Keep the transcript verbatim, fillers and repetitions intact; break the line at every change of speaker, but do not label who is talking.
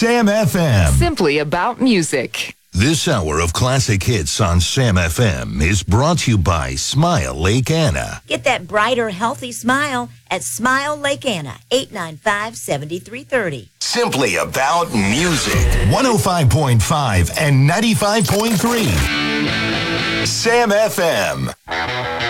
Sam F M.
Simply about music.
This hour of classic hits on Sam F M is brought to you by Smile Lake Anna.
Get that brighter, healthy smile at Smile Lake Anna, eight nine five, seven three three zero.
Simply about music. one oh five point five and ninety-five point three. Sam F M.